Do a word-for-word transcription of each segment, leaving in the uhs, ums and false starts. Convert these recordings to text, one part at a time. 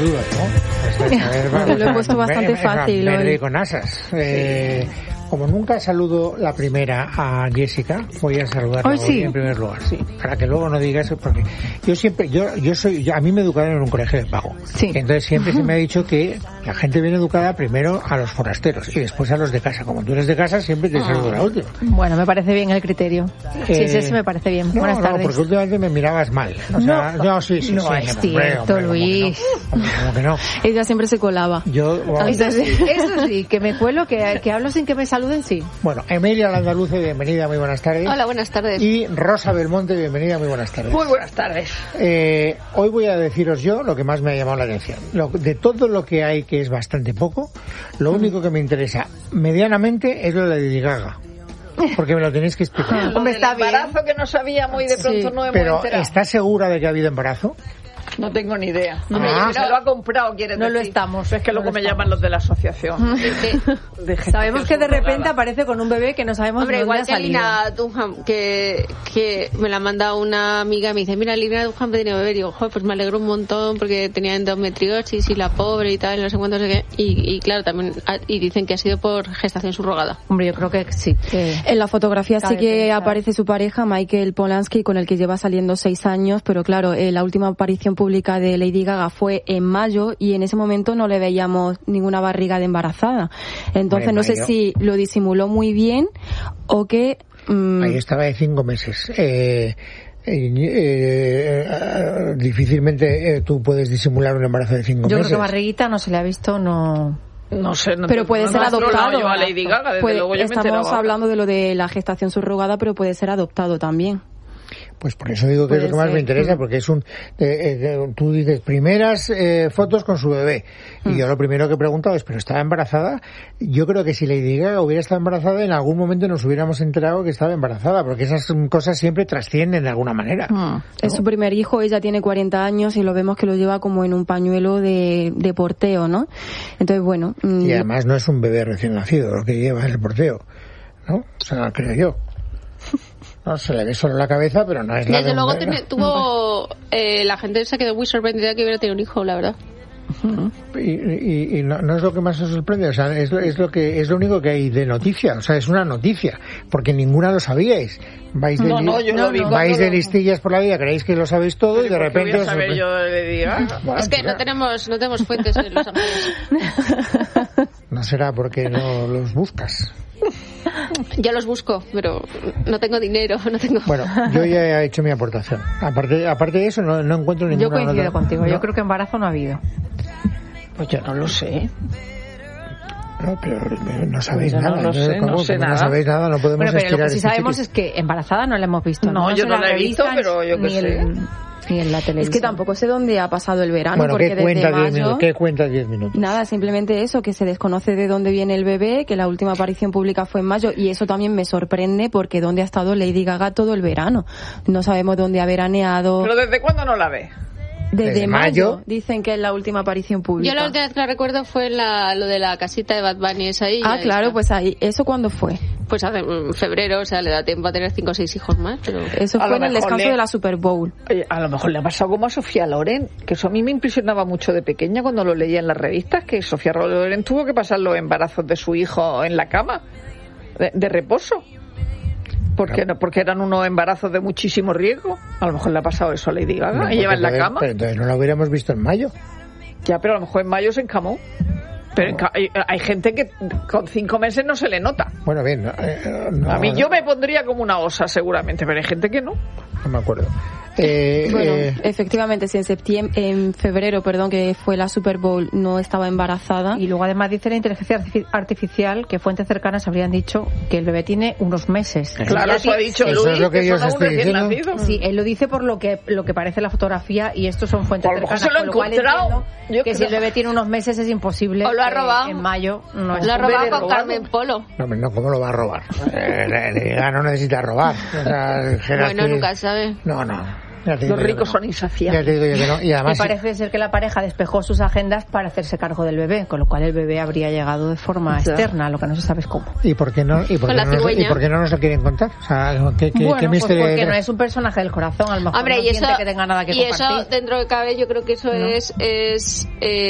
saludos, ¿no? Pues, a ver, Yo lo he puesto bastante me, fácil me, me hoy. reí con asas. Eh, como nunca saludo la primera a Jessica, voy a saludarla hoy hoy sí. en primer lugar, sí, para que luego no digas eso, porque yo siempre, yo, yo soy, yo, a mí me educaron en un colegio de pago, Sí. entonces siempre se me ha dicho que la gente viene educada primero a los forasteros y después a los de casa. Como tú eres de casa, siempre te saludo la última. Bueno, me parece bien el criterio. Sí, Eh, sí, sí, me parece bien. No, Buenas no, tardes. porque últimamente me mirabas mal. O sea, no, no sí, sí, no sí, es hombre, hombre, cierto, hombre, Luis. Como que no, como que no. Ella siempre se colaba. Yo, wow. Eso sí, eso sí, que me cuelo, que, que hablo sin que me saluden, sí. Bueno, Emilia Landaluce, bienvenida, muy buenas tardes. Hola, buenas tardes. Y Rosa Belmonte, bienvenida, muy buenas tardes. Muy buenas tardes. Eh, hoy voy a deciros yo lo que más me ha llamado la atención. Lo, de todo lo que hay, que es bastante poco, lo único que me interesa medianamente es lo de Lady Gaga. Porque me lo tenéis que explicar. Hombre, está bien. Embarazo que no sabía muy de pronto Sí. no hemos Pero, enterado. ¿estás segura de que ha habido embarazo? No tengo ni idea. No, Ah. me, se lo ha comprado, quieres No decir. lo estamos. Es que No luego lo me estamos. llaman los de la asociación. De gestación Sabemos que de repente subrogada. aparece con un bebé que no sabemos Hombre, de dónde igual ha que salido. Lina Dunham, que, que me la manda una amiga y me dice, mira, Lina Dunham ha tenido bebé. Y digo, joder, pues me alegro un montón porque tenía endometriosis y la pobre y tal, no sé cuánto, no sé qué. Y, y claro, también, y dicen que ha sido por gestación subrogada. Hombre, yo creo que sí. que- En la fotografía sí Cabe que pensar. aparece su pareja, Michael Polanski, con el que lleva saliendo seis años, pero claro, eh, la última aparición pública de Lady Gaga fue en mayo y en ese momento no le veíamos ninguna barriga de embarazada. Entonces Bueno, no sé yo- si lo disimuló muy bien o que... mm, Ahí estaba de cinco meses. Eh, eh, eh, difícilmente eh, tú puedes disimular un embarazo de cinco Yo meses. creo que barriguita no se le ha visto, no... No sé, no pero te- puede no ser me he adoptado. trolado yo a Lady Gaga, desde Puede- luego yo me he estamos enterado hablando de lo de la gestación subrogada, pero puede ser adoptado también. Pues por eso digo que es lo Puede que más ser. me interesa, porque es un... eh, eh, tú dices, primeras eh, fotos con su bebé. Y yo lo primero que he preguntado es, ¿pero estaba embarazada? Yo creo que si Lady Gaga hubiera estado embarazada, en algún momento nos hubiéramos enterado que estaba embarazada, porque esas cosas siempre trascienden de alguna manera. Mm. Es su primer hijo, ella tiene cuarenta años y lo vemos que lo lleva como en un pañuelo de, de porteo, ¿no? Entonces, bueno... mm, Y además no es un bebé recién nacido lo que lleva en el porteo, ¿no? O sea, creo yo. No, se le ve solo la cabeza, pero no es la Desde de un luego bebé. tiene- tuvo, eh, la gente se quedó muy sorprendida que hubiera tenido un hijo, la verdad. Y, y, y no, no es lo que más os sorprende, o sea, es, lo- es lo que es lo único que hay de noticia, o sea, es una noticia, porque ninguna lo sabíais. Vais de, No, li- no, yo lo vi cuando vais de lo- listillas por la vida, creéis que lo sabéis todo y de ¿Por qué voy repente a os saber sorprende. yo de Lady Gaga? Bueno, es que chica, no tenemos, no tenemos fuentes en Los Ángeles. no será porque no los buscas. Yo los busco, pero no tengo dinero, no tengo... Bueno, yo ya he hecho mi aportación. Aparte, aparte de eso, no, no encuentro ninguna Yo coincido nota- contigo, no, yo creo que embarazo no ha habido. Pues yo no lo sé. no, pero no sabéis Yo no nada. lo entonces, sé, ¿cómo? no sé Como nada. no sabéis nada, no podemos Bueno, pero lo estirar que sí este sabemos chicle. es que embarazada no la hemos visto. No, Ni yo en no las la he visto, revistas, pero yo qué ni sé. en- Ni en la Es televisión. que tampoco sé dónde ha pasado el verano, Bueno, porque ¿qué desde cuenta diez mayo... minutos? ¿Qué cuenta diez minutos? Nada, simplemente eso, que se desconoce de dónde viene el bebé, que la última aparición pública fue en mayo, y eso también me sorprende porque dónde ha estado Lady Gaga todo el verano. No sabemos dónde ha veraneado. ¿Pero desde cuándo no la ve? Desde, desde mayo, mayo. dicen que es la última aparición pública. Yo la última vez que la recuerdo fue la, lo de la casita de Bad Bunny esa ahí. Ah, ya claro, está. pues ahí, ¿eso cuándo fue? Pues hace mm, febrero, o sea, le da tiempo a tener cinco o seis hijos más, pero... Eso A fue lo en el mejor descanso le- de la Super Bowl. Oye, a lo mejor le ha pasado como a Sofía Loren, que eso a mí me impresionaba mucho de pequeña cuando lo leía en las revistas, que Sofía Loren tuvo que pasar los embarazos de su hijo en la cama, de, de reposo. Porque, no, porque eran unos embarazos de muchísimo riesgo. A lo mejor le ha pasado eso a Lady Gaga, No, y lleva porque en la entonces- cama. Pero entonces no lo hubiéramos visto en mayo. Ya, pero a lo mejor en mayo se encamó. Pero en ca- hay, hay gente que con cinco meses no se le nota. Bueno, bien. No, eh, no, A mí no, yo me pondría como una osa seguramente, pero hay gente que no. no me acuerdo. Eh, Bueno, eh, efectivamente, si en septiembre, en febrero, perdón, que fue la Super Bowl, no estaba embarazada. Y luego además dice la inteligencia artifi- artificial que fuentes cercanas habrían dicho que el bebé tiene unos meses. Claro, Ya eso ha ti- dicho Eso Luis, es lo que que yo son os aún estoy recién diciendo. nacidos. Sí, él lo dice por lo que lo que parece la fotografía y estos son fuentes A lo mejor cercanas. se lo ha con cual encontrado. entiendo Yo que creo- si el bebé tiene unos meses es imposible. O lo ha que robado. En mayo no es Lo ha bebé robado con robado. Carmen Polo. no, hombre, no, ¿cómo lo va a robar? Eh, Lady Gaga no necesita robar. O sea, Gerard Bueno, que- nunca sabe. No, no. Los ricos no. son insaciables. Ya te digo yo que no. Y además, y parece ser que la pareja despejó sus agendas para hacerse cargo del bebé, con lo cual el bebé habría llegado de forma ya. externa, lo que no se sabe es cómo. ¿Y por qué no, y por qué no, nos, ¿y por qué no nos lo quieren contar? O sea, ¿qué, qué, bueno, qué pues porque de... no es un personaje del corazón, a lo mejor Hombre, no y eso, siente que tenga nada que y compartir. eso, dentro de cabe, yo creo que eso ¿no? es, es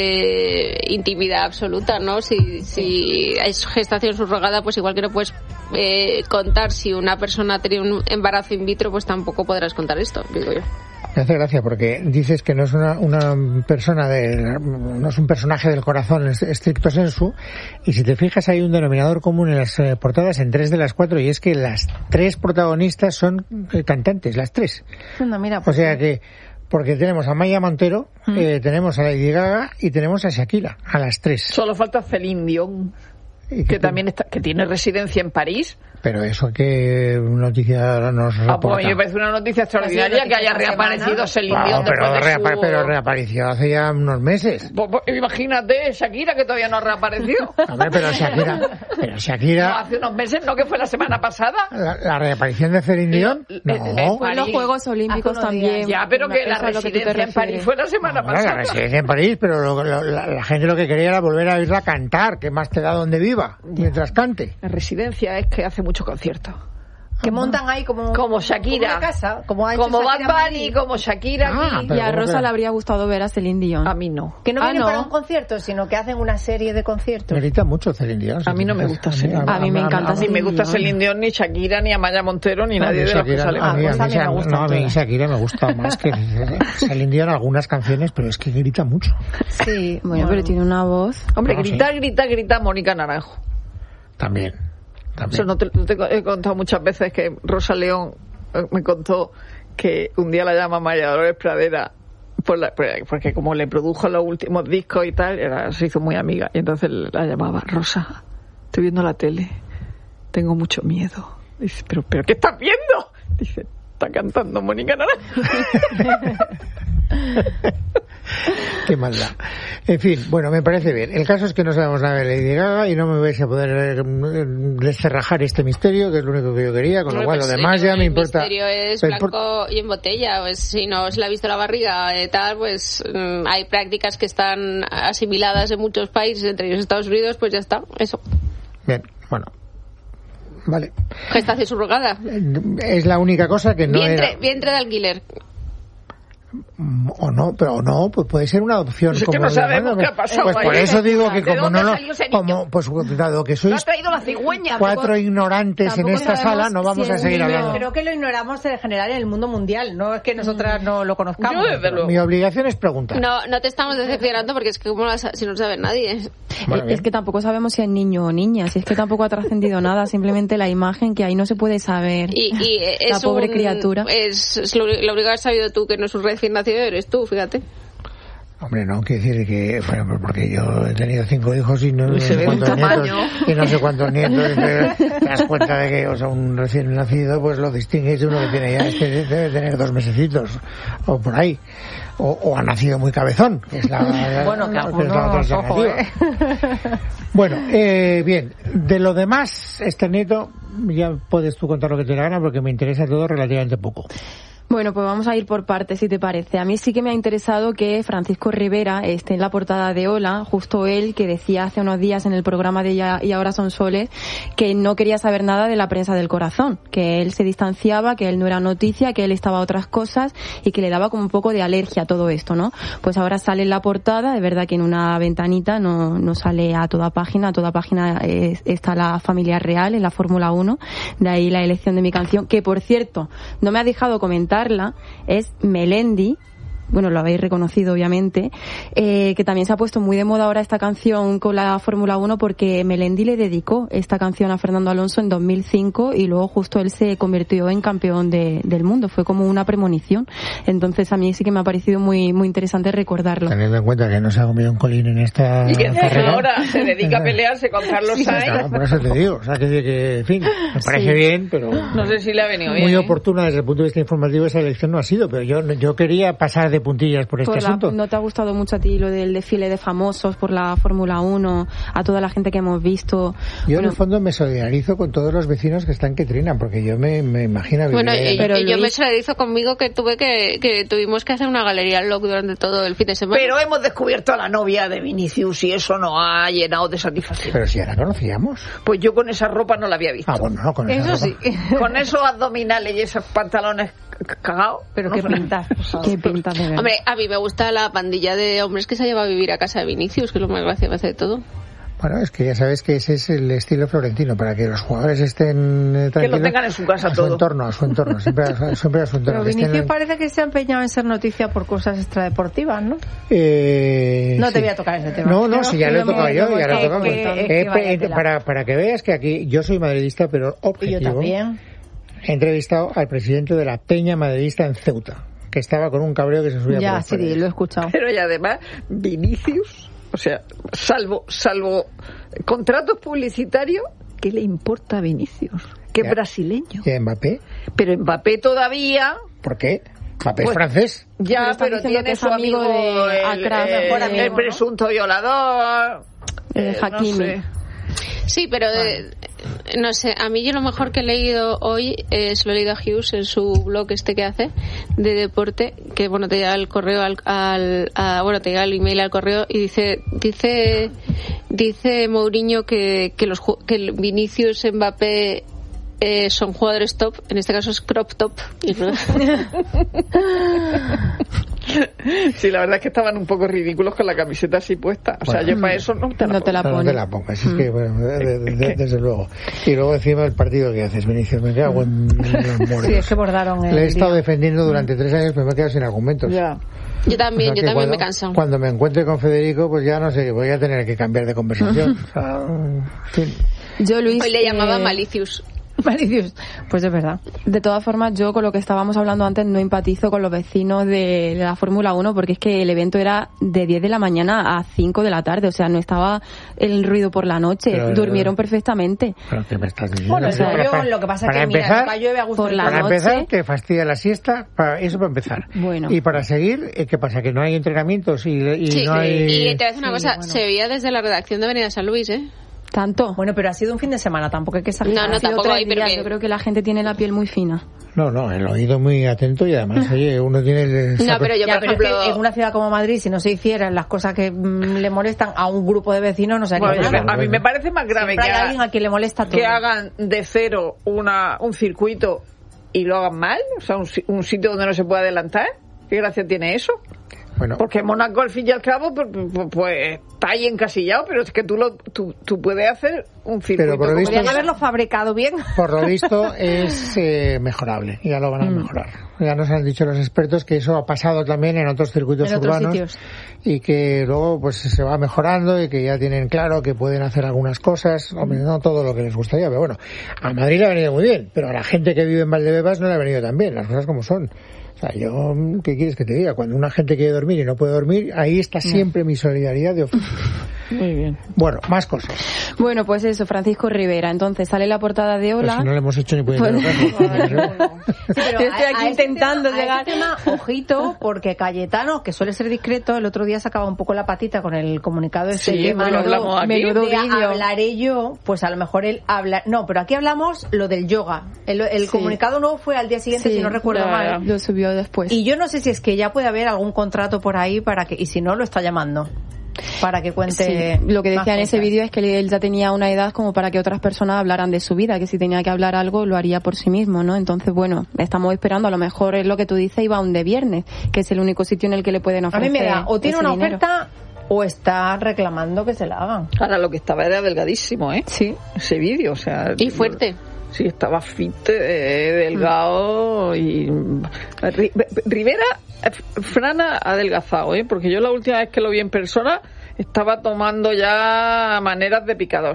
eh, intimidad absoluta, ¿no? Si, si es gestación subrogada, pues igual que no puedes eh, contar si una persona ha tenido un embarazo in vitro, pues tampoco podrás contar esto, digo yo. Me hace gracia porque dices que no es una, una persona de, no es un personaje del corazón en estricto sensu, y si te fijas hay un denominador común en las eh, portadas en tres de las cuatro, y es que las tres protagonistas son eh, cantantes, las tres. No, mira, pues, o sea que, porque tenemos a Maya Montero, ¿Mm? eh, tenemos a Lady Gaga y tenemos a Shakira, a las tres. Solo falta Celine Dion, que, que también está, que tiene residencia en París. Pero eso, ¿qué noticia nos reporta? Ah, pues me parece una noticia extraordinaria que haya reaparecido Celine Dion. No, pero, de reapa- su... pero reapareció hace ya unos meses. Pues, pues, imagínate, Shakira, que todavía no ha reaparecido. Hombre, pero Shakira... Pero Shakira... No, hace unos meses, ¿no? Que fue la semana pasada. ¿La, la reaparición de Celine Dion? No. Fue en los Juegos Olímpicos también. Ya, pero que la residencia en París fue la semana bueno, pasada. La residencia en París, pero lo, lo, la, la gente lo que quería era volver a oírla cantar, que más te da donde viva, mientras cante. La residencia es que hace mucho concierto. Que montan ahí como, como Shakira, como, casa, como, ha como Shakira Bad Bunny, como Shakira ah, aquí. Y a Rosa que... le habría gustado ver a Celine Dion. A mí no. Que no ah, vienen no. para un concierto, sino que hacen una serie de conciertos. Me grita mucho Celine Dion. A mí no me gusta Celine Dion. A mí me encanta. A mí me gusta Celine Dion, ni Shakira, ni Amaya Montero, ni no, nadie de los que sale. A mí, a mí, me gusta. No, a mí Shakira me gusta más que Celine Dion algunas canciones, pero es que grita mucho. Sí, bueno, bueno. pero tiene una voz. Hombre, no, grita, sí. grita, grita Mónica Naranjo. También. También. Eso no te, no te he contado muchas veces que Rosa León me contó que un día la llama María Dolores Pradera por la, porque como le produjo los últimos discos y tal, era, se hizo muy amiga, y entonces la llamaba: Rosa, estoy viendo la tele, tengo mucho miedo. Dice: pero pero ¿qué estás viendo? Dice: está cantando Mónica Naranjo. Qué maldad. En fin, bueno, me parece bien. El caso es que no sabemos nada de Lady Gaga y no me vais a poder descerrajar este misterio, que es lo único que yo quería, con lo cual lo demás ya me importa. El misterio es blanco y en botella. Pues si no se le ha visto la barriga y tal, pues mmm, hay prácticas que están asimiladas en muchos países, entre ellos Estados Unidos, pues ya está, eso. Bien, bueno. Vale. Gestación subrogada. Es la única cosa que no vientre, era... vientre de alquiler. O no, pero no, pues puede ser una adopción. Pues es como que no sabemos qué ha pasado. Pues por eso digo que como no lo, como niño? pues dado que sois no ha traído la cigüeña, cuatro tampoco, ignorantes en esta sala, no vamos si a seguir hablando. Creo que lo ignoramos en general en el mundo mundial, no es que nosotras no lo conozcamos. Yo, desde luego. Mi obligación es preguntar. No, no te estamos decepcionando porque es que como si no sabe nadie. Bueno, es que tampoco sabemos si es niño o niña, si es que tampoco ha trascendido nada, simplemente la imagen que ahí no se puede saber. Y, y la es pobre un, criatura. Es, es lo, lo único que has sabido tú que no es un recién nacido, eres tú, fíjate. Hombre, no, quiero decir que, bueno, porque yo he tenido cinco hijos y no, no sé cuántos nietos, y no sé cuántos nietos, y te, te das cuenta de que, o sea, un recién nacido, pues lo distingues de uno que tiene ya, este debe tener dos mesecitos, o por ahí, o, o ha nacido muy cabezón, que es la, la bueno, que la, algunos, es la otra ojo, alternativa. ¿eh? Bueno, eh, bien, de lo demás, este nieto, ya puedes tú contar lo que te da gana, porque me interesa todo relativamente poco. Bueno, pues vamos a ir por partes, si te parece. A mí sí que me ha interesado que Francisco Rivera esté en la portada de Hola, justo él, que decía hace unos días en el programa de Ya y Ahora Son Soles que no quería saber nada de la prensa del corazón, que él se distanciaba, que él no era noticia, que él estaba a otras cosas y que le daba como un poco de alergia a todo esto, ¿no? Pues ahora sale en la portada, de verdad que en una ventanita, no, no sale a toda página, a toda página es, está la familia real en la Fórmula uno, de ahí la elección de mi canción, que por cierto, no me ha dejado comentar, es Melendi, bueno, lo habéis reconocido obviamente, eh, que también se ha puesto muy de moda ahora esta canción con la Fórmula uno porque Melendi le dedicó esta canción a Fernando Alonso en dos mil cinco y luego justo él se convirtió en campeón de, del mundo, fue como una premonición. Entonces a mí sí que me ha parecido muy muy interesante recordarlo. Teniendo en cuenta que no se ha comido un colín en esta y que carrera, ahora se dedica a pelearse con Carlos sí, Sainz. No, por eso te digo, o sea, que, que en fin, me parece sí. bien, pero no sé si le ha venido muy bien. Muy oportuna desde el punto de vista informativo esa elección no ha sido, pero yo yo quería pasar de de puntillas por este por la, asunto. ¿No te ha gustado mucho a ti lo del desfile de famosos por la Fórmula uno, a toda la gente que hemos visto? Yo bueno, en el fondo me solidarizo con todos los vecinos que están que trinan, porque yo me, me imagino vivir Bueno, ahí. y, Pero y yo Luis- me solidarizo conmigo que tuve que, que tuvimos que hacer una galería al loco durante todo el fin de semana. Pero hemos descubierto a la novia de Vinicius y eso nos ha llenado de satisfacción. Pero si ya la conocíamos. Pues yo con esa ropa no la había visto. Ah, bueno, no, con esa Eso ropa. sí. Con esos abdominales y esos pantalones c- cagados. Pero no qué sé. pinta. qué pinta de ver. Hombre, a mí me gusta la pandilla de hombres que se lleva a vivir a casa de Vinicius, que es lo más gracioso de todo. Bueno, es que ya sabes que ese es el estilo florentino, para que los jugadores estén eh, Que tranquilos. lo tengan en su casa a todo. su entorno, a su entorno, siempre a, siempre a su entorno. Pero que estén Vinicius en- parece que se ha empeñado en ser noticia por cosas extradeportivas, ¿no? Eh, No te sí. voy a tocar ese tema. No, no, Pero si ya lo he hemos- tocado yo, ya lo he es tocado. que- es Eh, que vaya pe- tela. para, para que veas que aquí yo soy madridista, pero Y yo objetivo. también. He entrevistado al presidente de la Peña Madridista en Ceuta, que estaba con un cabreo que se subía por Ya, las sí, paredes. lo he escuchado. Pero y además, Vinicius, o sea, salvo, salvo contratos publicitarios, ¿qué le importa a Vinicius? Que es Ya. brasileño. ¿Y a Mbappé? Pero Mbappé todavía, ¿Por qué? Mbappé es Pues- francés. Pero ya, están pero diciendo tiene que es su amigo, amigo de el, Achraf, el- mejor el amigo, ¿no? presunto violador. Eh, eh, no Hakimi. sé. Sí, pero eh, no sé, a mí yo lo mejor que he leído hoy, eh, se lo he leído a Hughes en su blog este que hace de deporte, que bueno, te llega el correo al, al a- bueno, te llega el email al correo y dice dice dice Mourinho que que los ju- que el Vinicius, Mbappé eh, son jugadores top, en este caso es crop top. Y no- Sí, la verdad es que estaban un poco ridículos con la camiseta así puesta. O sea, Bueno. yo para eso no te la No te la No, no te pones. la pongas, es que, bueno, de- de- de- desde luego. Y luego encima el partido que haces, Vinicius, me cago en los muertos. Sí, es que bordaron el Le he estado día. defendiendo durante tres años, pero me he quedado sin argumentos. Ya. yo también, O sea yo que también cuando, me canso. Cuando me encuentre con Federico, pues ya no sé, voy a tener que cambiar de conversación. O sea, en fin. Yo, Luis, Hoy le llamaba eh, Malicius. Malicios. Pues es verdad. De todas formas, yo con lo que estábamos hablando antes no empatizo con los vecinos de la Fórmula uno porque es que el evento era de diez de la mañana a cinco de la tarde, o sea, no estaba el ruido por la noche, Pero, durmieron perfectamente. Pero ¿qué me estás diciendo? Bueno, Pero eso para- yo para- lo que pasa es para que, mira, empezar, nunca llueve a gusto por de la Para nada. noche. empezar, te fastidia la siesta, para, eso para empezar. Bueno. Y para seguir, eh, ¿qué pasa? Que no hay entrenamientos y, y Sí, no hay... y te voy a decir una Sí, cosa, bueno. se veía desde la redacción de Avenida San Luis, ¿eh? ¿Tanto? Bueno, pero ha sido un fin de semana, tampoco hay que exagerar. No, no, Ha sido tampoco tres hay, pero días, que- yo creo que la gente tiene la piel muy fina. No, no, el oído muy atento y además, oye, uno tiene... el- No, pero yo, Ya, por pero es ejemplo... que en una ciudad como Madrid, si no se hicieran las cosas que mm, le molestan a un grupo de vecinos, no se haría Bueno, nada. a mí me parece más grave Siempre que, hay ha- alguien a quien le molesta todo. que hagan de cero una, un circuito y lo hagan mal. O sea, un, si- un sitio donde no se puede adelantar. ¿Qué gracia tiene eso? Bueno, Porque Mónaco, al fin y al cabo, pues, pues- pues está ahí encasillado, pero es que tú, lo, tú, tú puedes hacer un circuito. Pero por lo como visto- Podrían quieras. haberlo fabricado bien. por lo visto es eh, mejorable, ya lo van a mejorar. Ya nos han dicho los expertos que eso ha pasado también en otros circuitos En otros urbanos sitios. y que luego pues se va mejorando y que ya tienen claro que pueden hacer algunas cosas, hombre, no todo lo que les gustaría, pero bueno, a Madrid le ha venido muy bien, pero a la gente que vive en Valdebebas no le ha venido tan bien, las cosas como son. O sea, yo, ¿qué quieres que te diga? Cuando una gente quiere dormir y no puede dormir, ahí está siempre mi solidaridad de oficio. Muy bien. Bueno, más cosas. Bueno, pues eso, Francisco Rivera. Entonces sale la portada de Pero Hola. si no le hemos hecho ni puñetero Pues- caso. Sí, pero Yo estoy a- aquí a este intentando tema- a llegar. este tema, ojito, porque Cayetano, que suele ser discreto, el otro día sacaba un poco la patita con el comunicado este. Sí, que bueno, hablamos aquí. menudo de vídeo. hablaré yo, pues a lo mejor él habla. No, pero aquí hablamos lo del yoga. El, el Sí. comunicado nuevo fue al día siguiente, Sí, si no recuerdo ya, mal. Lo subió después. Y yo no sé si es que ya puede haber algún contrato por ahí para que, y si no, lo está llamando. Para que cuente. Sí, lo que más decía en ese cosas. vídeo es que él ya tenía una edad como para que otras personas hablaran de su vida, que si tenía que hablar algo lo haría por sí mismo, ¿no? Entonces, bueno, estamos esperando, a lo mejor es lo que tú dices, iba un de viernes, que es el único sitio en el que le pueden A ofrecer mí me da, o tiene ese una dinero. oferta o está reclamando que se la hagan. Ahora, lo que estaba era delgadísimo, ¿eh? Sí. Ese vídeo, o sea... Y fuerte. Sí, estaba fit, eh, delgado y... Ri- Rivera, eh, Fran ha adelgazado, ¿eh? Porque yo la última vez que lo vi en persona estaba tomando ya maneras de picador.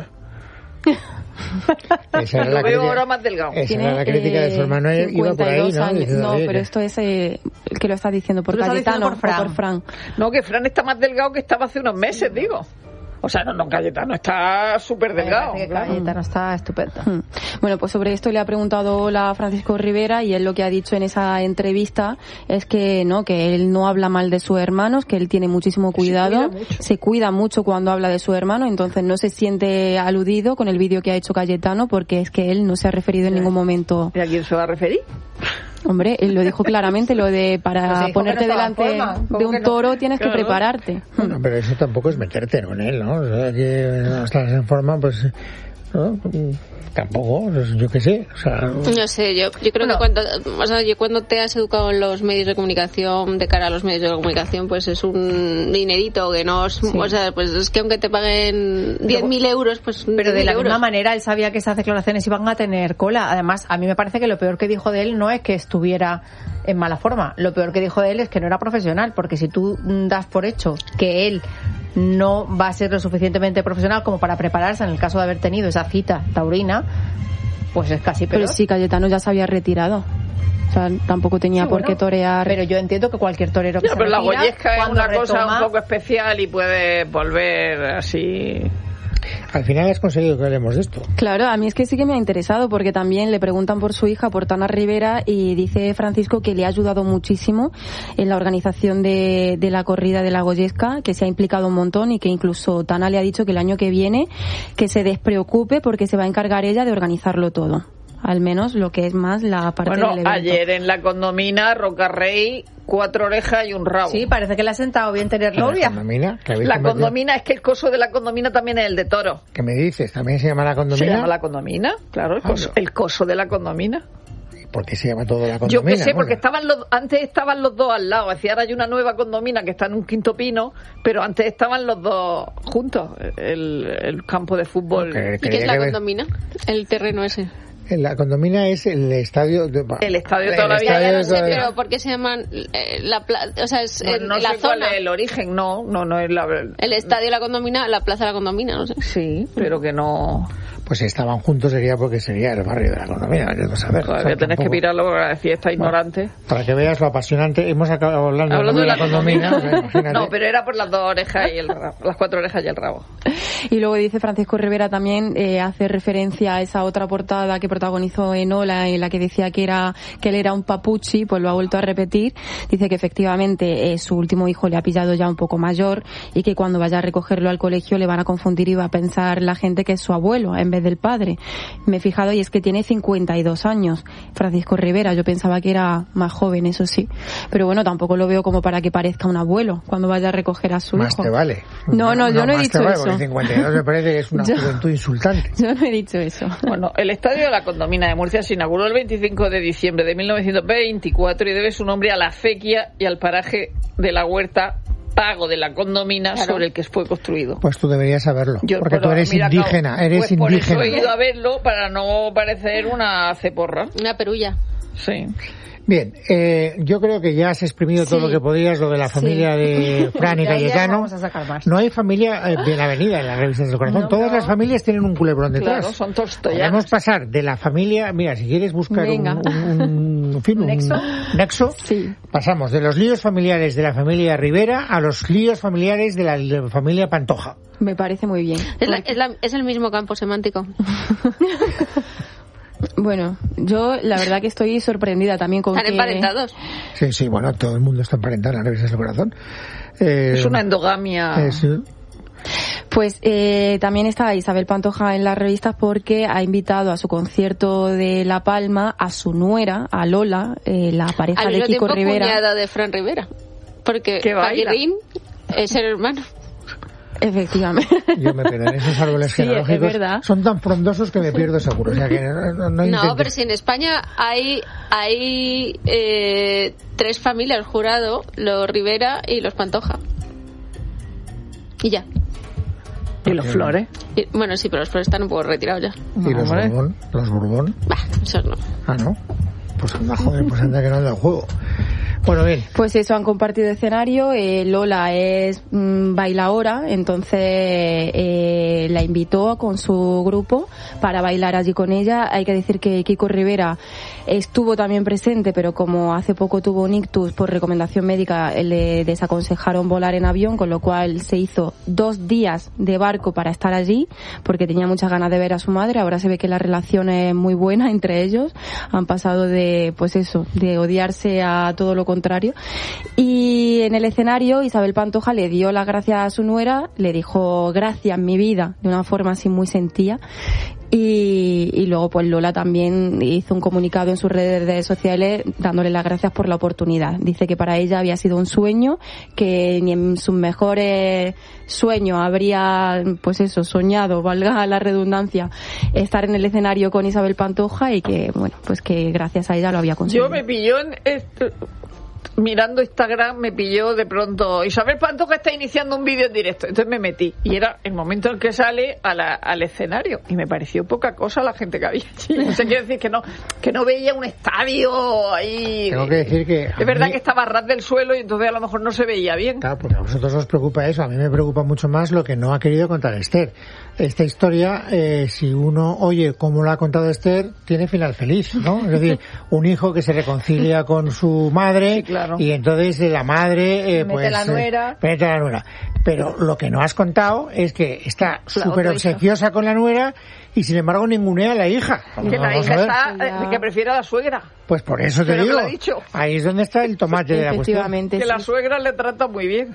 Esa era Lo la veo crítica, ahora más delgado. esa Tiene, era la crítica de su eh, hermano, iba por ahí, cincuenta y dos ¿no? años. Diciendo, No, oye, pero que- esto es eh, el que lo está diciendo por Tú lo estás Cayetano diciendo por Fran. o por Fran. No, que Fran está más delgado que estaba hace unos meses, digo. O sea, no, no, Cayetano está súper delgado. Que Cayetano está estupendo. Hmm. Bueno, pues sobre esto le ha preguntado la Francisco Rivera y él lo que ha dicho en esa entrevista es que no, que él no habla mal de sus hermanos, que él tiene muchísimo cuidado, se cuida mucho, se cuida mucho cuando habla de su hermano, entonces no se siente aludido con el vídeo que ha hecho Cayetano porque es que él no se ha referido en ningún momento. ¿Y a quién se va a referir? Hombre, él lo dijo claramente, lo de para Pues ponerte no delante de un toro no? tienes claro. que prepararte. Bueno, pero eso tampoco es meterte con él, ¿no? O sea, que no estás en forma, pues... ¿no? Tampoco, yo qué sé, o sea... No sé, yo, yo creo Bueno. que cuando, o sea, yo cuando te has educado en los medios de comunicación, de cara a los medios de comunicación, pues es un dinerito que no es, Sí. o sea, pues es que aunque te paguen diez mil euros, pues Pero de diez mil la euros. misma manera él sabía que esas declaraciones iban a tener cola. Además, a mí me parece que lo peor que dijo de él no es que estuviera en mala forma. Lo peor que dijo de él es que no era profesional, porque si tú das por hecho que él no va a ser lo suficientemente profesional como para prepararse en el caso de haber tenido esa cita taurina, pues es casi peor. Pero sí, Cayetano ya se había retirado. O sea, tampoco tenía Sí, por bueno, qué torear. Pero yo entiendo que cualquier torero que Ya, se pero la retira, Goyesca es cuando una cosa retoma- un poco especial y puede volver así... Al final has conseguido que hablemos de esto. Claro, a mí es que sí que me ha interesado porque también le preguntan por su hija, por Tana Rivera, y dice Francisco que le ha ayudado muchísimo en la organización de, de la corrida de la Goyesca, que se ha implicado un montón y que incluso Tana le ha dicho que el año que viene que se despreocupe porque se va a encargar ella de organizarlo todo. Al menos lo que es más la parte Bueno, del evento. ayer en la condomina, Rocarrey, cuatro orejas y un rabo. Sí, parece que le ha sentado bien tener La novia. condomina, que habéis La convertido- condomina, es que el coso de la condomina también es el de toro. ¿Qué me dices? ¿También se llama la ¿Se condomina? llama la condomina? Claro, el Ah, coso, no. el coso de la condomina. ¿Por qué se llama todo la Yo condomina? qué sé, porque Bueno, estaban los, antes estaban los dos al lado. Decía, ahora hay una nueva condomina que está en un quinto pino, pero antes estaban los dos juntos. El, el campo de fútbol. que- ¿Y qué creía es la que- condomina? El terreno ese. La condomina es el estadio... De... El estadio El toda la vida. estadio Ya, ya de lo sé, toda la vida. pero ¿por qué se llaman eh, la plaza? O sea, es No, en no la sé cuál zona. es el origen, no, no, no es la... El estadio, la condomina, la plaza, la condomina, no sé. Sí, pero que no... Pues si estaban juntos sería porque sería el barrio de la condomina. Vete a saber. Todavía O sea, tenés que tampoco- mirarlo para decir esta ignorante. Para que veas lo apasionante. Hemos acabado hablando, Hablando de la condomina. O sea, imagínate. No, pero era por las dos orejas y el rabo, las cuatro orejas y el rabo. Y luego dice Francisco Rivera también, eh, hace referencia a esa otra portada que protagonizó Enola, en la que decía que era que él era un papuchi, pues lo ha vuelto a repetir. Dice que efectivamente eh, su último hijo le ha pillado ya un poco mayor y que cuando vaya a recogerlo al colegio le van a confundir y va a pensar la gente que es su abuelo en vez del padre. Me he fijado y es que tiene cincuenta y dos años, Francisco Rivera. Yo pensaba que era más joven, eso sí. Pero bueno, tampoco lo veo como para que parezca un abuelo cuando vaya a recoger a su Más hijo. te vale. No, no, yo no he más dicho te vale, eso. porque cincuenta y dos me parece que es una Yo- juventud insultante. Yo no he dicho eso. Bueno, el estadio de la Condomina de Murcia se inauguró el veinticinco de diciembre de mil novecientos veinticuatro y debe su nombre a la acequia y al paraje de la huerta Pago de la Condomina, Claro. sobre el que fue construido. Pues tú deberías saberlo. Yo, porque pero tú eres mira, indígena. claro, Eres pues por indígena. eso he ido a verlo para no parecer una ceporra. Una perulla. Sí. Bien, eh, yo creo que ya has exprimido todo Sí. lo que podías, lo de la familia de Fran y De ahí ya Cayetano. vamos a sacar más. No hay familia eh, bien avenida en las revistas del corazón. No, Todas no. las familias tienen un culebrón detrás. Claro, son Tolstoyanos. Podemos pasar de la familia, mira, si quieres buscar un, Venga. un, un- en fin, un ¿Nexo? nexo, Sí. pasamos de los líos familiares de la familia Rivera a los líos familiares de la, de la familia Pantoja. Me parece muy bien. Es, la- es, la- es el mismo campo semántico. Bueno, yo la verdad que estoy sorprendida también con Están que... emparentados. Sí, sí, bueno, todo el mundo está emparentado en las revistas del corazón. Eh, Es una endogamia. eh, sí. Pues eh, también está Isabel Pantoja en las revistas porque ha invitado a su concierto de La Palma a su nuera, a Lola, eh, la pareja Al de mismo Kiko tiempo, Rivera. cuñada de Fran Rivera. Porque Que baila. Paquirrín es el hermano. Efectivamente. Yo me pierdo en esos árboles Sí, es genealógicos. verdad. Son tan frondosos que me pierdo seguro. O sea que no, no, no No, intentes. pero si en España hay hay eh, tres familias jurado, los Rivera y los Pantoja. Y ya. Y los flores. Y- bueno, sí, pero los Flores están un poco retirados ya. Y los Hombre. Borbón, los Borbón. Bah, esos no. Ah, ¿no? Pues anda, joder, pues anda que no anda el juego. Bueno, bien. Pues eso, han compartido escenario. Eh, Lola es mmm, bailaora, entonces eh, la invitó con su grupo para bailar allí con ella. Hay que decir que Kiko Rivera estuvo también presente, pero como hace poco tuvo un ictus por recomendación médica, le desaconsejaron volar en avión, con lo cual se hizo dos días de barco para estar allí, porque tenía muchas ganas de ver a su madre. Ahora se ve que la relación es muy buena entre ellos. Han pasado de, pues eso, de odiarse a todo lo contrario. Y en el escenario Isabel Pantoja le dio las gracias a su nuera, le dijo gracias mi vida, de una forma así muy sentida. Y, y luego pues Lola también hizo un comunicado en sus redes sociales dándole las gracias por la oportunidad. Dice que para ella había sido un sueño, que ni en sus mejores sueños habría, pues eso, soñado, valga la redundancia, estar en el escenario con Isabel Pantoja, y que, bueno, pues que gracias a ella lo había conseguido. Yo me pilló en este, mirando Instagram, me pilló de pronto Isabel Pantoja está iniciando un vídeo en directo, entonces me metí y era el momento en que sale a la, al escenario y me pareció poca cosa la gente que había allí. O sea, quiero decir que no que no veía un estadio ahí. Tengo que decir que es verdad mí... que estaba a ras del suelo y entonces a lo mejor no se veía bien. Claro, porque a vosotros os preocupa eso, a mí me preocupa mucho más lo que no ha querido contar Esther. Esta historia, eh, si uno oye cómo lo ha contado Esther, tiene final feliz, ¿no? Es decir, un hijo que se reconcilia con su madre, sí, claro. Y entonces la madre, eh, mete pues... la nuera. Eh, mete la nuera. Pero lo que no has contado es que está súper obsequiosa con la nuera y sin embargo ningunea a la hija. Que la hija está, eh, que prefiere a la suegra. Pues por eso te Pero digo, que lo ha dicho. Ahí es donde está el tomate de la cuestión. Que sí. La suegra le trata muy bien.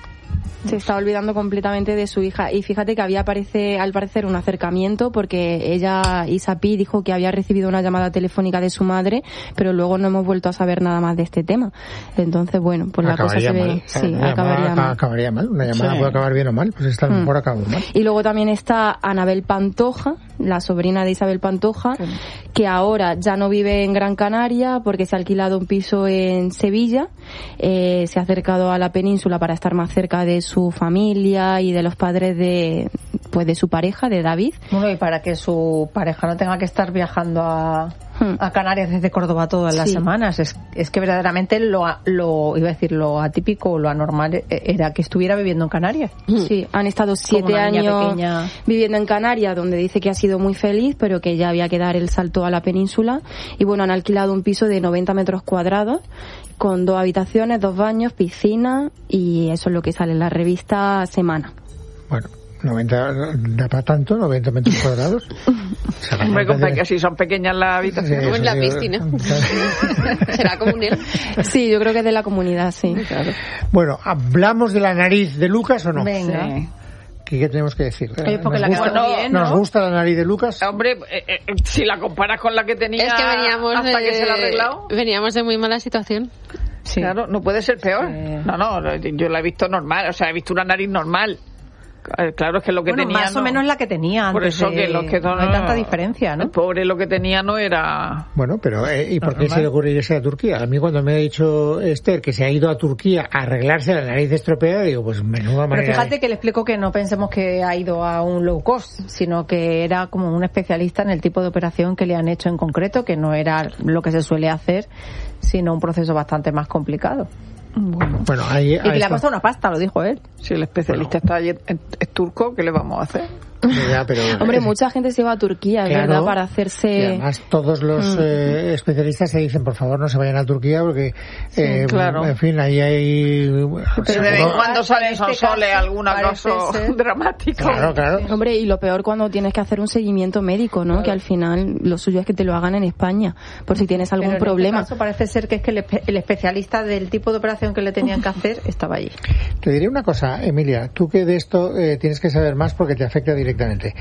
Se está olvidando completamente de su hija. Y fíjate que había parece, al parecer un acercamiento, porque ella, Isapi, dijo que había recibido una llamada telefónica de su madre, pero luego no hemos vuelto a saber nada más de este tema. Entonces, bueno, pues la acabaría cosa se mal. ve... Sí, una acabaría llamada, mal. Acabaría mal. Una llamada sí. puede acabar bien o mal, pues esta a lo mejor mm. acabó mal. Y luego también está Anabel Pantoja, la sobrina de Isabel Pantoja, sí. que ahora ya no vive en Gran Canaria porque se ha alquilado un piso en Sevilla, eh, se ha acercado a la península para estar más cerca de su familia y de los padres de pues de su pareja, de David. Bueno, y para que su pareja no tenga que estar viajando a, hmm. a Canarias desde Córdoba todas sí. las semanas. Es, es que verdaderamente lo, lo, iba a decir, lo atípico, lo anormal era que estuviera viviendo en Canarias. Sí, han estado siete años pequeña. viviendo en Canarias, donde dice que ha sido muy feliz, pero que ya había que dar el salto a la península. Y bueno, han alquilado un piso de noventa metros cuadrados, con dos habitaciones, dos baños, piscina, y eso es lo que sale en la revista Semana. Bueno, noventa, ¿da para tanto? noventa metros cuadrados. Hombre, compra que si son pequeñas las habitaciones. Como en la piscina. Será comunal. Sí, yo creo que es de la comunidad, sí. Claro. Bueno, ¿hablamos de la nariz de Lucas o no? Venga. Sí. ¿Qué tenemos que decir? Oye, porque ¿Nos, la gusta, no, bien, ¿no? ¿Nos gusta la nariz de Lucas? Hombre, eh, eh, si la comparas con la que tenía es que veníamos hasta de, que se la ha arreglado. Veníamos de muy mala situación. Sí. Claro, no puede ser peor. Sí. No, no, yo la he visto normal, o sea, he visto una nariz normal. Claro, es que lo que bueno, tenía más no, o menos la que tenía antes. Por eso de, que los que no, no hay tanta diferencia, ¿no? El pobre lo que tenía no era... Bueno, pero eh, ¿y por qué normal. se le ocurre irse a Turquía? A mí cuando me ha dicho Esther que se ha ido a Turquía a arreglarse la nariz estropeada, digo, pues menuda manera. Pero fíjate de... que le explico que no pensemos que ha ido a un low cost, sino que era como un especialista en el tipo de operación que le han hecho en concreto, que no era lo que se suele hacer, sino un proceso bastante más complicado. Bueno, bueno ahí, y que le ha costado una pasta, lo dijo él. Si el especialista bueno. está allí, es turco, ¿qué le vamos a hacer? Ya, pero, Hombre, mucha gente se va a Turquía, claro, ¿verdad? Para hacerse... Y además todos los mm. eh, especialistas se dicen, por favor, no se vayan a Turquía porque, sí, eh, claro. en fin, ahí hay... Pero seguro, de vez en cuando salen este soles alguna cosa dramática. Claro, claro. Sí. Hombre, y lo peor cuando tienes que hacer un seguimiento médico, ¿no? Claro. Que al final lo suyo es que te lo hagan en España, por si tienes algún pero en problema. Este caso parece ser que es que el, el especialista del tipo de operación que le tenían que hacer estaba allí. Te diré una cosa, Emilia, tú que de esto eh, tienes que saber más porque te afecta directamente.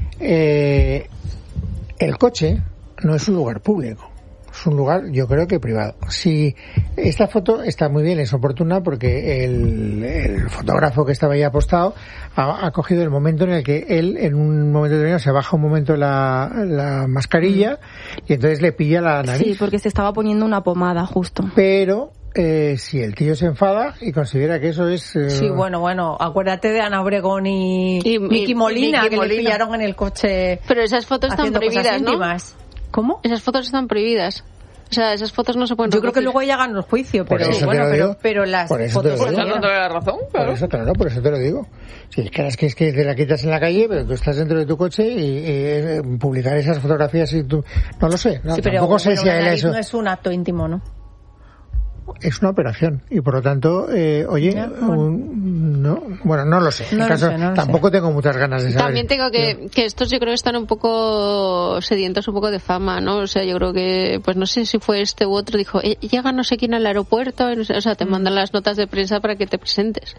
Eh, el coche no es un lugar público, es un lugar, yo creo que privado. Si esta foto está muy bien, es oportuna porque el, el fotógrafo que estaba ahí apostado ha, ha cogido el momento en el que él, en un momento determinado, se baja un momento la, la mascarilla y entonces le pilla la nariz. Sí, porque se estaba poniendo una pomada justo. Pero Eh, si el tío se enfada y considera que eso es... Eh... Sí, bueno, bueno, acuérdate de Ana Obregón y, y Miki Molina, Miki que Molina. Le pillaron en el coche. Pero esas fotos están prohibidas, ¿no? ¿Cómo? Esas fotos están prohibidas. O sea, esas fotos no se pueden Yo creo que reproducir. luego ella ganó el juicio, Por pero eso te bueno, lo pero, digo. pero las Por eso te lo fotos... digo. Pues dándole la razón, Por claro. eso, claro, por eso te lo digo. Si es que es que, es que te la quitas en la calle, pero tú estás dentro de tu coche y, y eh, publicar esas fotografías y tú... No lo sé, no, Sí, pero, tampoco sé pero si a una él nariz eso... no es un acto íntimo, ¿no? Es una operación y por lo tanto, eh, oye, Ya, bueno. un- no, bueno, no lo sé. En No lo caso, sé, no lo tampoco tengo muchas ganas de saber. También tengo que, que estos yo creo que están un poco sedientos un poco de fama, ¿no? O sea, yo creo que, pues no sé si fue este u otro, dijo, eh, llega no sé quién al aeropuerto, y no sé, o sea, te mandan las notas de prensa para que te presentes.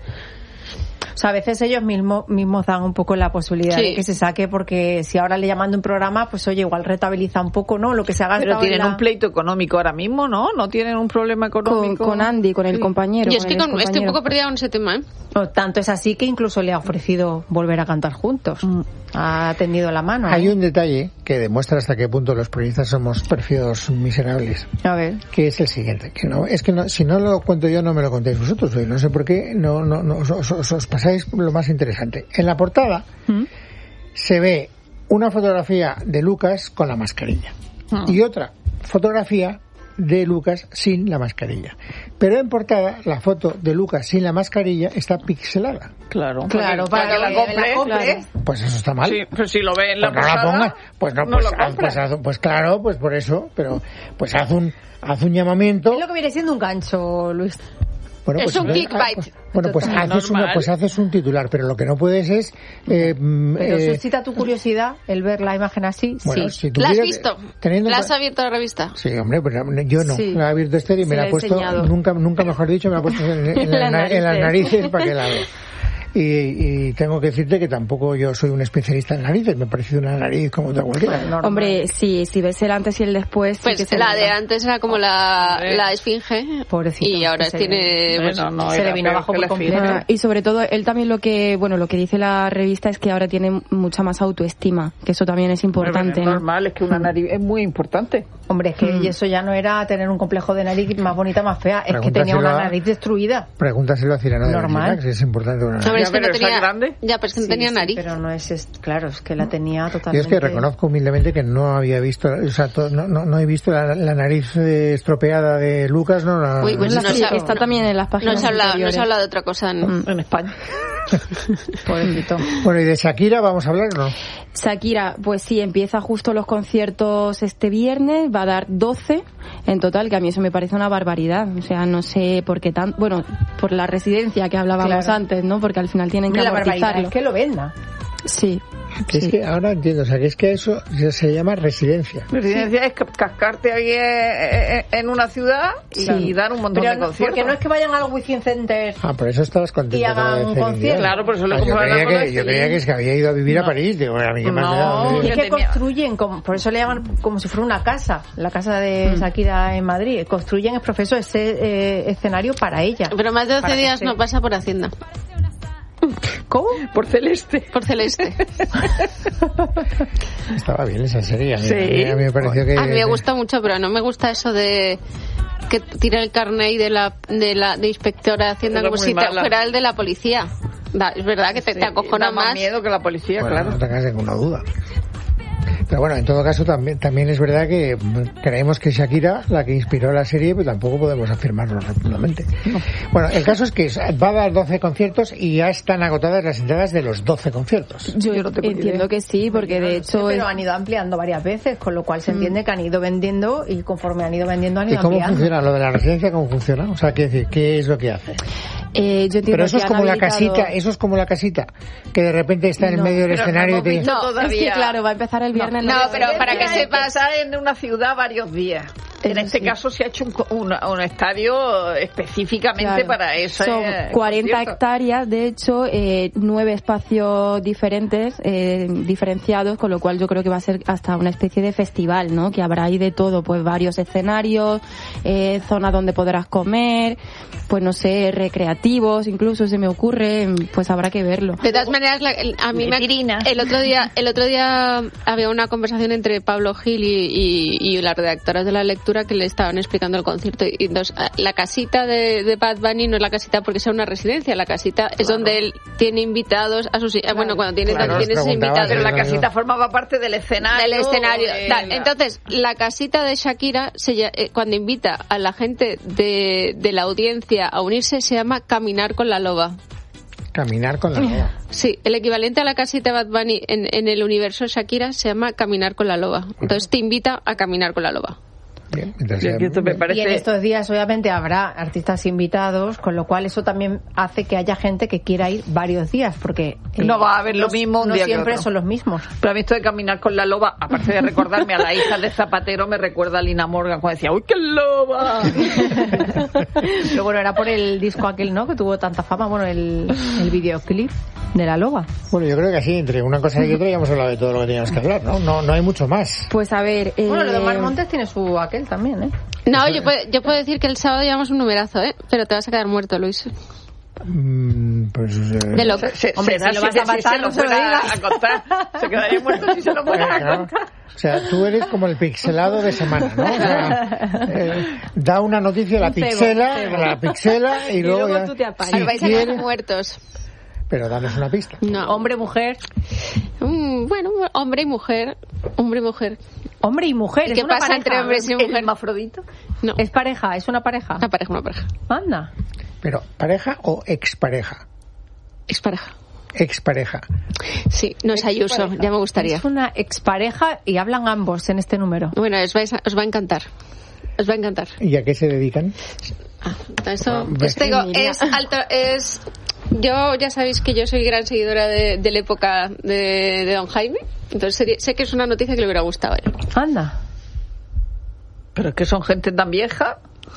O sea, a veces ellos mismos mismos dan un poco la posibilidad Sí. de que se saque, porque si ahora le llaman de un programa, pues oye, igual rentabiliza un poco, ¿no? Lo que se haga. Pero tienen un pleito económico ahora mismo, ¿no? No tienen un problema Con, económico. con Andy, con el Sí. compañero. Yo es con que el con- estoy un excompañero. poco perdida con ese tema, ¿eh? No, tanto es así que incluso le ha ofrecido volver a cantar juntos. Ha tendido la mano. Hay ¿eh? un detalle que demuestra hasta qué punto los periodistas somos perfidos miserables, A ver. que es el siguiente, que no, es que no, si no lo cuento yo no me lo contéis vosotros, y no sé por qué, no, no, no, os, os- os pasáis lo más interesante. En la portada ¿Mm? se ve una fotografía de Lucas con la mascarilla y otra fotografía de Lucas sin la mascarilla. Pero en portada la foto de Lucas sin la mascarilla está pixelada. Claro, Claro, para, que la compre. compre. Pues eso está mal. Sí, pero si lo ve en la Pues no la portada, pongas, pues no, no pues, lo haz- compra. pues, haz- pues claro, pues por eso, pero pues haz un haz un llamamiento. Es lo que viene siendo un gancho, Luis. Bueno, Es pues, un entonces, clickbait. ah, pues, bueno, pues Total, haces normal. una, pues haces un titular, pero lo que no puedes es eh, mm, Pero eh, suscita tu curiosidad el ver la imagen así. bueno, sí. si tú ¿La has quieres, visto? teniendo ¿La en has cua- abierto la revista? Sí, hombre, pues yo no. Sí. La he abierto Esther y Se me la la ha he puesto, enseñado. nunca, nunca mejor dicho, me la ha puesto en, en la- En las en las narices. narices para que la vea. Y, y tengo que decirte que tampoco yo soy un especialista en narices, me ha parecido una nariz como otra cualquiera. Normal. Hombre, sí, si ves el antes y el después, sí Pues que se la nota. de antes era como la, Hombre. la esfinge. Pobrecito, Y ahora que se tiene... Hombre, pues, no, no, se era le vino peor abajo que por la completo. fija. Ah, y sobre todo él también lo que bueno lo que dice la revista es que ahora tiene mucha más autoestima, que eso también es importante, Es ¿no? normal, es que una nariz es muy importante. Hombre, es que Hmm. y eso ya no era tener un complejo de nariz más bonita, más fea. Es que tenía Pregúntaselo una a- nariz destruida. Pregúntaselo a Cirano de Normal. Bergerac, si es importante una nariz. Hombre, es Ya, que no pero esa tenía... grande. Ya, pero es que no Sí, tenía sí, nariz. pero no es, es- claro, es que la tenía Yo totalmente. es que reconozco humildemente que no había visto, o sea, to- no, no, no he visto la, la nariz eh, estropeada de Lucas, no la... Uy, pues La- no sí, se ha- está no. también en las No páginas se, habla, no anteriores. se habla de otra cosa. ¿no? Mm. En España. Pobrecito. Bueno, ¿y de Shakira vamos a hablar o no? Shakira, pues sí, empieza justo los conciertos este viernes, va a dar doce en total, que a mí eso me parece una barbaridad. O sea, no sé por qué tan... Bueno, por la residencia que hablábamos Claro. antes, ¿no? Porque al final tienen que Hombre, la barbaridad amortizarlo. es que lo venda. Sí. Que es sí. que ahora entiendo, o sea, que es que eso ya se llama residencia. Residencia es ca- cascarte ahí eh, eh, en una ciudad y Sí. dar un montón Pero de no- conciertos. porque no es que vayan al Wizzing Center. Ah, por eso estabas contento. Y hagan con lo de un Celine concierto. Dion. Claro, por eso le Ah, yo compraron la creía boda que, de yo creía Celine. que es que había ido a vivir a No. París. Digo, a mí que me No, ha Y es que que tenía- construyen, como, por eso le llaman como si fuera una casa, la casa de Shakira en Madrid. Construyen, es profesor, ese eh, escenario para ella. Pero más de doce Para que días se- no pasa por Hacienda. ¿Cómo? Por Celeste. Por Celeste. Estaba bien esa serie. A mí, Sí. a mí me pareció que... A mí me gusta mucho, pero no me gusta eso de que tira el carnet de la de la de inspectora de Hacienda Era como muy si te mala. fuera el de la policía. Da- es verdad que te, te Sí, acojona da más más. miedo que la policía, Bueno, claro. no tengas ninguna duda. Pero bueno, en todo caso también también es verdad que mm, creemos que Shakira, la que inspiró la serie, pero tampoco podemos afirmarlo rotundamente. Bueno, el caso es que va a dar doce conciertos y ya están agotadas las entradas de los doce conciertos. Yo, Yo no tengo ni entiendo idea. que sí, porque No de lo sé, hecho... pero es- han ido ampliando varias veces, con lo cual se entiende que han ido vendiendo y conforme han ido vendiendo han ¿Y ido cómo ampliando. funciona lo de la residencia? ¿Cómo funciona? O sea, ¿qué, decir, qué es lo que hace? eh, yo entiendo Pero eso que es han como la habilitado- casita, eso es como la casita, que de repente está en No, medio del pero escenario no y te... hemos visto No, todavía. Es que claro, va a empezar el viernes. No, pero para que sepas, Pasar en una ciudad varios días. En este sí. caso se ha hecho un, co- un, un estadio específicamente Claro. para eso. Son cuarenta hectáreas, de hecho, eh, nueve espacios diferentes, eh, diferenciados, con lo cual yo creo que va a ser hasta una especie de festival, ¿no? Que habrá ahí de todo, pues varios escenarios, eh, zonas donde podrás comer, pues no sé, recreativos, incluso se me ocurre, pues habrá que verlo. De todas maneras, la- el- a mí me, el otro día el otro día había una conversación entre Pablo Gil y, y, y las redactoras de La Lectura estructura que le estaban explicando el concierto. Y entonces, la casita de, de Bad Bunny no es la casita porque sea una residencia, la casita es claro. donde él tiene invitados a sus... Claro. Bueno, cuando tienes, claro, tienes invitados... Pero la casita formaba parte del escenario. Del escenario. De... Tal. Entonces, la casita de Shakira, se, eh, cuando invita a la gente de, de la audiencia a unirse, se llama Caminar con la Loba. Caminar con la Loba. Sí, el equivalente a la casita de Bad Bunny en, en el universo Shakira se llama Caminar con la Loba. Entonces te invita a caminar con la loba. Bien, entonces, y, esto me parece... y en estos días obviamente habrá artistas invitados, con lo cual eso también hace que haya gente que quiera ir varios días, porque eh, no va a haber lo mismo un no día siempre que otro. Son los mismos. Pero a mí esto de Caminar con la Loba, aparte de recordarme a la hija de Zapatero, me recuerda a Lina Morgan cuando decía ¡uy, qué loba! Pero bueno, era por el disco aquel, ¿no?, que tuvo tanta fama, bueno, el, el videoclip de la loba. Bueno, yo creo que así, entre una cosa y otra ya hemos hablado de todo lo que teníamos que hablar, ¿no? No, no hay mucho más. Pues a ver... Eh... Bueno, lo de Omar Montes tiene su aquel también, ¿eh? No, yo puedo, yo puedo decir que el sábado llevamos un numerazo, ¿eh? Pero te vas a quedar muerto, Luis. Mm, pues... Eh... De lo se, se, Hombre, si lo vas a matar, no se lo digas. A contar. Se quedaría muerto si se lo fuera a contar. O sea, tú eres como el pixelado de semana, ¿no? O sea, eh, da una noticia, la pixela, la pixela y, y luego, luego ya, tú te apañas. si vais a quedar quieres, muertos. Pero danos una pista. No. Hombre, mujer. Mm, bueno, hombre y mujer. Hombre y mujer. Hombre y mujer. ¿Y qué pasa pareja, entre hombres y mujer? ¿El hermafrodito? No. ¿Es pareja? ¿Es una pareja? Una pareja, una pareja. Anda. Pero, ¿pareja o expareja? Expareja. Expareja. Sí, no es Ayuso, ya me gustaría. Es una expareja y hablan ambos en este número. Bueno, os, vais a, os va a encantar. Os va a encantar. ¿Y a qué se dedican? Ah, eso, ah, esto digo, es alto, es... Yo ya sabéis que yo soy gran seguidora de, de la época de, de Don Jaime, entonces sería, sé que es una noticia que le hubiera gustado a él. Anda. Pero es que son gente tan vieja.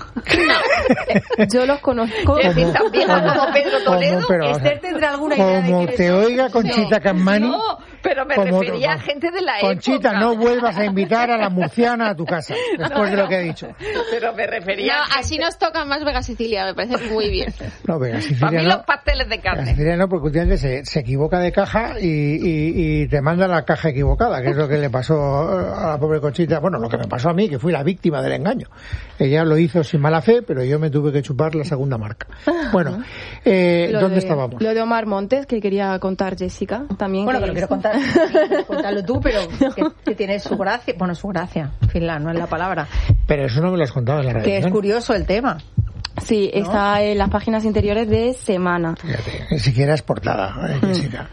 No. Yo los conozco. Es decir, tan vieja como Pedro Toledo. Como, pero, Esther tendrá alguna idea de como te oiga Conchita no, Cammani. No, pero me como, refería a gente de la Conchita, época. no vuelvas a invitar a la murciana a tu casa, después no, de lo que he dicho. Pero me refería No, a gente... así nos toca más Vega Sicilia, me parece muy bien. No, Vega Sicilia Para mí no. los pasteles de carne. Vega Sicilia no, porque últimamente se, se equivoca de caja y, y, y te manda la caja equivocada, que es lo que le pasó a la pobre Conchita. Bueno, lo que me pasó a mí, que fui la víctima del engaño. Ella lo hizo sin mala fe, pero yo me tuve que chupar la segunda marca. Bueno, eh, ¿dónde de, estábamos? Lo de Omar Montes, que quería contar Jessica también. Bueno, que que lo quiero contar. Contarlo tú, pero que, que tiene su gracia. Bueno, su gracia. En fin, la, no es la palabra. Pero eso no me lo has contado en la radio. Que es curioso el tema. Sí, ¿no? Está en las páginas interiores de Semana. Fíjate, ni siquiera es portada, eh, Jessica.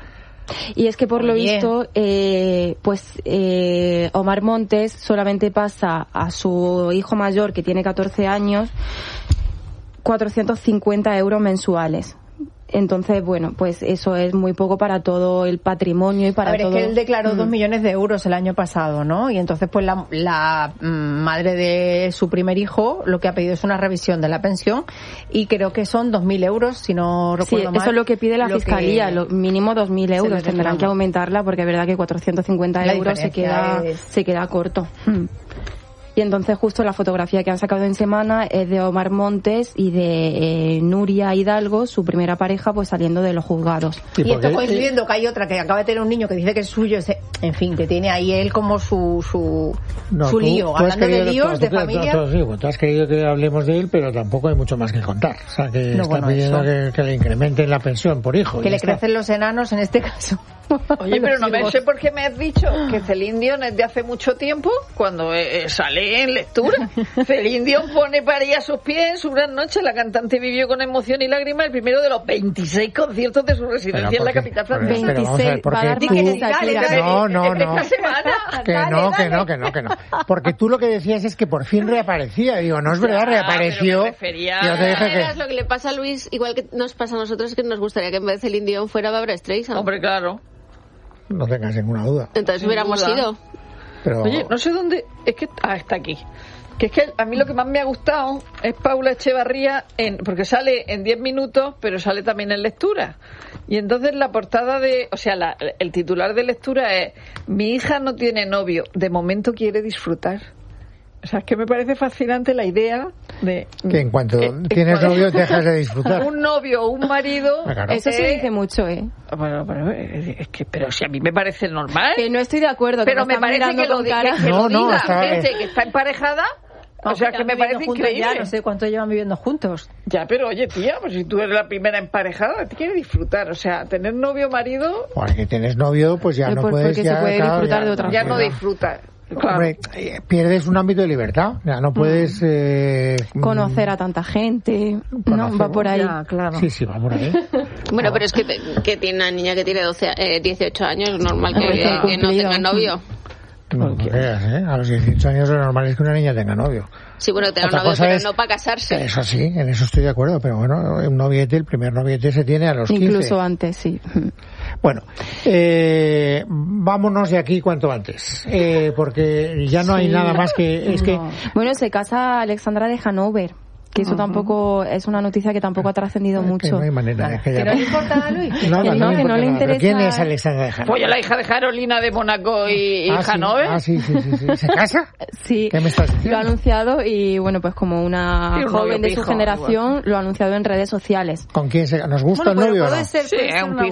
Y es que por lo Bien. visto, eh, pues eh, Omar Montes solamente pasa a su hijo mayor, que tiene catorce años, cuatrocientos cincuenta euros mensuales. Entonces, bueno, pues eso es muy poco para todo el patrimonio y para a ver, todo... es que él declaró mm. dos millones de euros el año pasado, ¿no? Y entonces, pues la, la mm, madre de su primer hijo lo que ha pedido es una revisión de la pensión y creo que son dos mil euros, si no Sí, recuerdo mal. eso es lo que pide la lo fiscalía, que lo mínimo dos mil euros. les Tendrán reclama. que aumentarla porque es verdad que cuatrocientos cincuenta La euros se diferencia queda, es- se queda corto. Mm. Y entonces justo la fotografía que han sacado en Semana es de Omar Montes y de eh, Nuria Hidalgo, su primera pareja, pues saliendo de los juzgados. Sí, Y esto porque- coincidiendo que hay otra que acaba de tener un niño que dice que es suyo, ese- en fin, que tiene ahí él como su su, No, su tú- lío. tú has Hablando de querido- líos, tú- de tú- tú- familia. tú- sí, pues tú has querido que hablemos de él, pero tampoco hay mucho más que contar. O sea, que No, está bueno, pidiendo eso. que, que le incrementen la pensión por hijo. y Que ya le está. crecen los enanos en este caso. Oye, pero no Los me hijos. sé por qué me has dicho que Celine Dion es de hace mucho tiempo cuando eh, sale en lectura. Celine Dion pone para ella a sus pies en su gran noche. La cantante vivió con emoción y lágrimas el primero de los veintiséis conciertos de su residencia Pero en la ¿por qué? capital Pero- francesa. pero vamos a ver, ¿por va a qué dar tú- más que Dale, Shakira. dale. No, no, no. Esta semana. Que Dale, no, dale. que no, que no, que no. Porque tú lo que decías es que por fin reaparecía. Digo, no es verdad, Ya, reapareció. pero me refería- Yo te dije Es que... lo que le pasa a Luis, igual que nos pasa a nosotros, es que nos gustaría que en vez de Celine Dion fuera Barbra Streisand. Hombre, claro. No tengas ninguna duda. Entonces Sin hubiéramos duda. ido. Pero... Oye, no sé dónde... Es que... Ah, está aquí. Que es que a mí lo que más me ha gustado es Paula Echevarría, en, porque sale en diez minutos, pero sale también en lectura. Y entonces la portada de... O sea, la, el titular de lectura es: mi hija no tiene novio, de momento quiere disfrutar. O sea, es que me parece fascinante la idea de... Que en cuanto que- tienes que- novio dejas de disfrutar. Un novio o un marido... Ah, claro. Eso se eh, dice mucho, ¿eh? Bueno, pero, eh, es que, pero si a mí me parece normal. Que no estoy de acuerdo. Pero que me me están parece mirando que lo, con diga, cara. que No, lo no, diga está- gente que está emparejada O sea, que me parece increíble. Ya, no sé cuánto llevan viviendo juntos. Ya, pero oye, tía, pues si tú eres la primera emparejada, te quieres disfrutar. O sea, tener novio o marido... Bueno, que tienes novio, pues ya Pero no por- puedes... porque ya, se puede claro, disfrutar ya- de otra Ya forma. no disfrutas. Claro. Hombre, eh, pierdes un ámbito de libertad. Ya no puedes... Eh, Conocer a tanta gente, no, Conocer, va por ahí. Ya, claro. Sí, sí, va por ahí. Bueno, pero es que, te- que tiene una niña que tiene doce, eh, dieciocho años, es normal que, Recién que no cumplido. tenga novio. No lo creas, ¿eh? A los dieciocho años lo normal es que una niña tenga novio. Sí, bueno, tenga Otra novio, cosa pero es- no para casarse. Eso sí, en eso estoy de acuerdo, pero bueno, un noviete, el primer noviete se tiene a los quince. Incluso antes, sí. Bueno, eh, vámonos de aquí cuanto antes, eh, porque ya no hay Sí. nada más que... Es que No. Bueno, se casa Alexandra de Hanover, que eso tampoco es una noticia que tampoco ha trascendido que mucho. no hay manera. Es que ¿Que ya no le importa a Luis? Nada, que no, le que no importa le nada. ¿Pero interesa- ¿Quién es Alexandra de Hanover? Pues la hija de Carolina de Mónaco y, y Ah, sí. Hanover. Ah, sí, sí, sí, sí. ¿Se casa? Sí, ¿Qué me estás diciendo? lo ha anunciado y bueno, pues como una Sí, un joven novio de su pijo, generación lo ha anunciado en redes sociales. ¿Con quién se Nos gusta Bueno, el pero novio o puede no? ser, Sí, puede es ser un una pijo